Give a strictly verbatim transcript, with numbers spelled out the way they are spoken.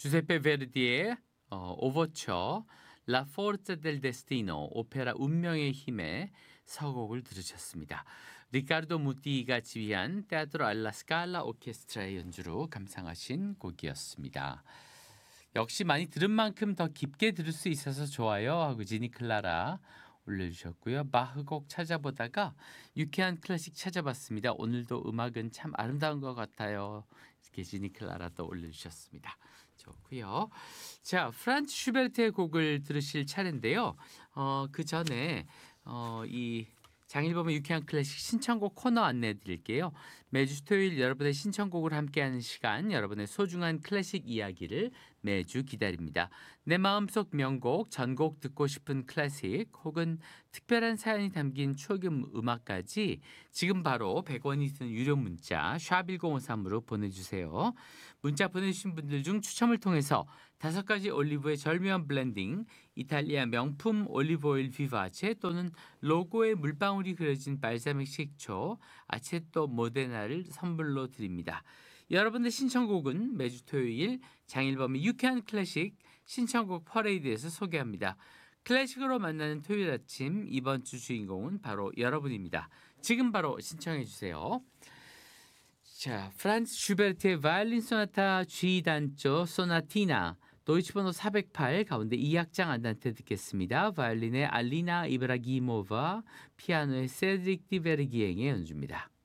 주세페 베르디의 어, 오버처 라 포르자 델 데스티노 오페라 운명의 힘의 서곡을 들으셨습니다. 리카르도 무티가 지휘한 테아트로 알라 스칼라 오케스트라의 연주로 감상하신 곡이었습니다. 역시 많이 들은 만큼 더 깊게 들을 수 있어서 좋아요 하고 지니 클라라 올려주셨고요. 바흐 곡 찾아보다가 유쾌한 클래식 찾아봤습니다. 오늘도 음악은 참 아름다운 것 같아요. 이렇게 지니 클라라 또 올려주셨습니다. 좋고요. 자, 프란츠 슈베르트의 곡을 들으실 차례인데요. 어, 그 전에 어, 이 장일범의 유쾌한 클래식 신청곡 코너 안내해 드릴게요. 매주 토요일 여러분의 신청곡을 함께하는 시간, 여러분의 소중한 클래식 이야기를 매주 기다립니다. 내 마음속 명곡, 전곡 듣고 싶은 클래식 혹은 특별한 사연이 담긴 추억의 음악까지 지금 바로 백 원이 드는 유료 문자 샵 일공오삼으로 보내주세요. 문자 보내주신 분들 중 추첨을 통해서 다섯 가지 올리브의 절묘한 블렌딩, 이탈리아 명품 올리브오일 비바체 또는 로고에 물방울이 그려진 발사믹 식초, 아체토 모데나를 선물로 드립니다. 여러분의 신청곡은 매주 토요일 장일범의 유쾌한 클래식 신청곡 퍼레이드에서 소개합니다. 클래식으로 만나는 토요일 아침 이번 주 주인공은 바로 여러분입니다. 지금 바로 신청해 주세요. 자, 프란츠 슈베르트의 바이올린 소나타 G 단조 소나티나 도이치 번호 사백팔 가운데 이 악장 안단테 듣겠습니다. 바이올린의 알리나 이브라기모바, 피아노의 세드릭 디베르기행의 연주입니다.